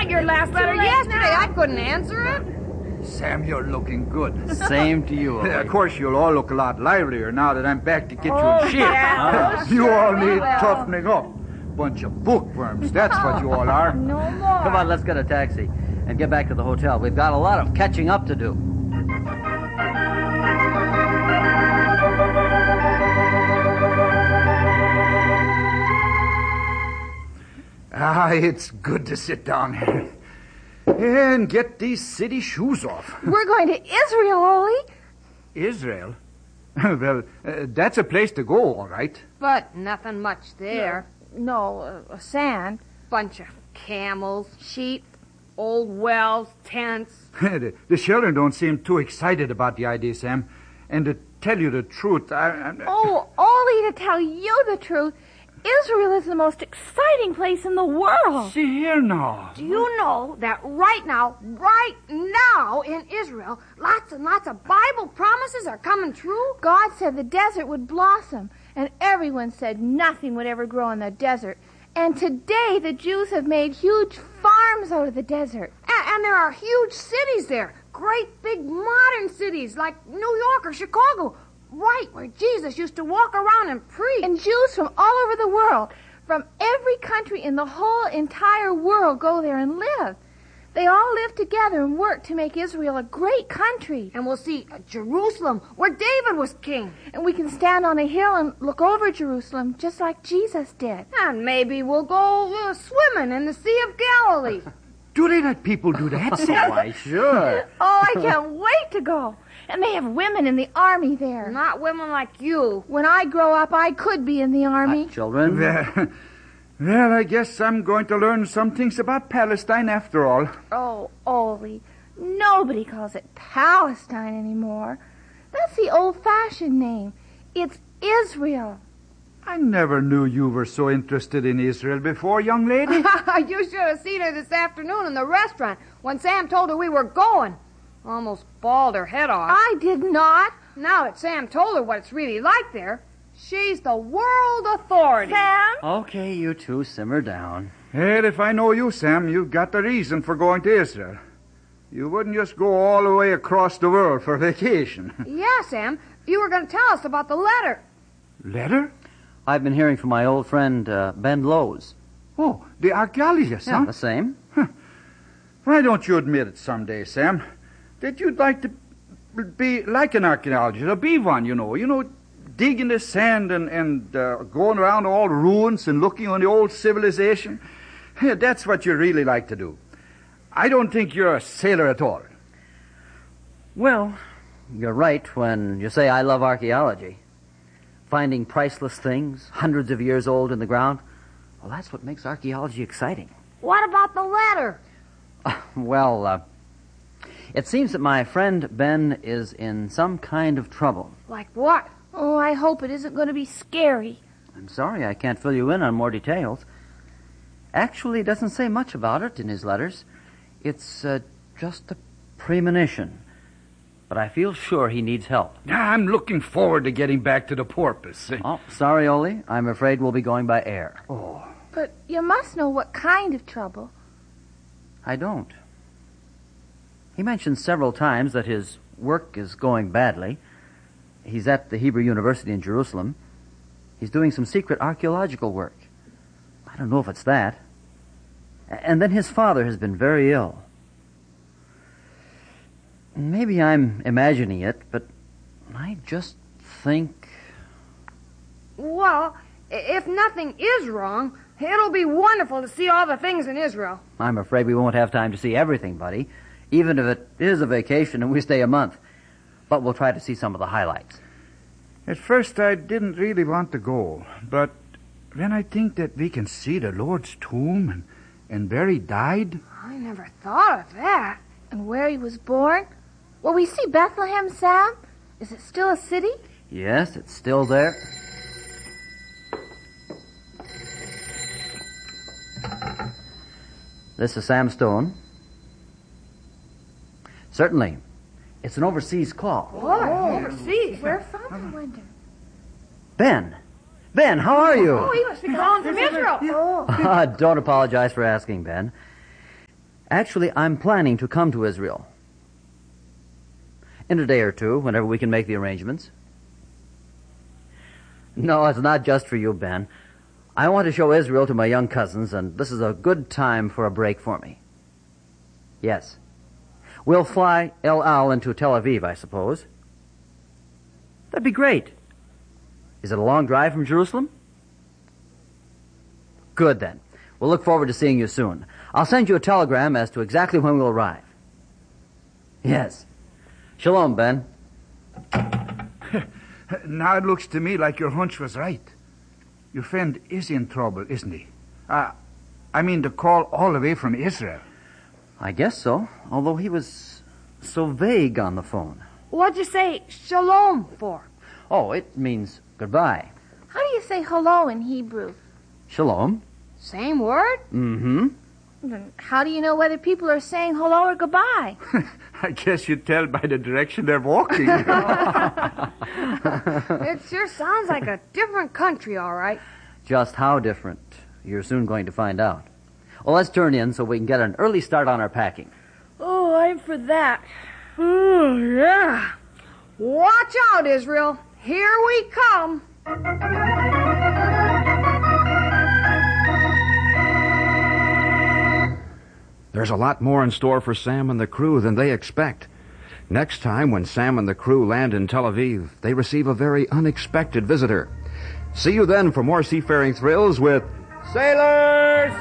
sent your last letter yesterday. I couldn't answer it. Sam, you're looking good. Same to you, Ollie. Of course, you'll all look a lot livelier now that I'm back to get you in shape. Yeah. You all need toughening up. Bunch of bookworms, that's what you all are. No more. Come on, let's get a taxi and get back to the hotel. We've got a lot of catching up to do. It's good to sit down here and get these city shoes off. We're going to Israel, Ollie. Israel? Well, that's a place to go, all right. But nothing much there. No, sand. Bunch of camels, sheep, old wells, tents. The children don't seem too excited about the idea, Sam. And to tell you the truth, Oh, Ollie, to tell you the truth, Israel is the most exciting place in the world. See here now. Do you know that right now in Israel, lots and lots of Bible promises are coming true? God said the desert would blossom, and everyone said nothing would ever grow in the desert. And today the Jews have made huge farms out of the desert. And there are huge cities there. Great big modern cities like New York or Chicago. Right where Jesus used to walk around and preach. And Jews from all over the world, from every country in the whole entire world, go there and live. They all live together and work to make Israel a great country. And we'll see Jerusalem, where David was king. And we can stand on a hill and look over Jerusalem, just like Jesus did. And maybe we'll go swimming in the Sea of Galilee. Do they let people do that, Sam? Why, sure. Oh, I can't wait to go. And they have women in the army there. Not women like you. When I grow up, I could be in the army. Children? Well, I guess I'm going to learn some things about Palestine after all. Oh, Ollie, nobody calls it Palestine anymore. That's the old-fashioned name. It's Israel. I never knew you were so interested in Israel before, young lady. You should have seen her this afternoon in the restaurant when Sam told her we were going. Almost bawled her head off. I did not. Now that Sam told her what it's really like there, she's the world authority. Sam? Okay, you two, simmer down. Well, if I know you, Sam, you've got a reason for going to Israel. You wouldn't just go all the way across the world for vacation. Yeah, Sam. You were going to tell us about the letter. Letter? I've been hearing from my old friend, Ben Lowes. Oh, the archaeologist, Yeah, huh? the same. Why don't you admit it someday, Sam, that you'd like to be like an archaeologist, or be one, you know, digging the sand and going around all ruins and looking on the old civilization. Yeah, that's what you really like to do. I don't think you're a sailor at all. Well, you're right when you say I love archaeology. Finding priceless things, hundreds of years old in the ground. Well, that's what makes archaeology exciting. What about the letter? Well, it seems that my friend Ben is in some kind of trouble. Like what? Oh, I hope it isn't going to be scary. I'm sorry I can't fill you in on more details. Actually, he doesn't say much about it in his letters. It's just a premonition. But I feel sure he needs help. I'm looking forward to getting back to the porpoise. Oh, sorry, Ole. I'm afraid we'll be going by air. Oh. But you must know what kind of trouble. I don't. He mentioned several times that his work is going badly. He's at the Hebrew University in Jerusalem. He's doing some secret archaeological work. I don't know if it's that. And then his father has been very ill. Maybe I'm imagining it, but I just think... Well, if nothing is wrong, it'll be wonderful to see all the things in Israel. I'm afraid we won't have time to see everything, buddy, even if it is a vacation and we stay a month. But we'll try to see some of the highlights. At first, I didn't really want to go, but then I think that we can see the Lord's tomb and where he died. I never thought of that. And where he was born? Will we see Bethlehem, Sam? Is it still a city? Yes, it's still there. This is Sam Stone. Certainly. It's an overseas call. Overseas. Where from, I wonder? Ben! Ben, how are you? Oh, he must be calling from Israel. Oh. Don't apologize for asking, Ben. Actually, I'm planning to come to Israel. In a day or two, whenever we can make the arrangements. No, it's not just for you, Ben. I want to show Israel to my young cousins, and this is a good time for a break for me. Yes. We'll fly El Al into Tel Aviv, I suppose. That'd be great. Is it a long drive from Jerusalem? Good, then. We'll look forward to seeing you soon. I'll send you a telegram as to exactly when we'll arrive. Yes. Shalom, Ben. Now it looks to me like your hunch was right. Your friend is in trouble, isn't he? I mean to call all the way from Israel. I guess so, although he was so vague on the phone. What'd you say shalom for? Oh, it means goodbye. How do you say hello in Hebrew? Shalom. Same word? Mm-hmm. Then how do you know whether people are saying hello or goodbye? I guess you tell by the direction they're walking. It sure sounds like a different country, all right. Just how different, you're soon going to find out. Well, let's turn in so we can get an early start on our packing. Oh, I'm for that. Oh, yeah. Watch out, Israel. Here we come. There's a lot more in store for Sam and the crew than they expect. Next time, when Sam and the crew land in Tel Aviv, they receive a very unexpected visitor. See you then for more seafaring thrills with Sailors!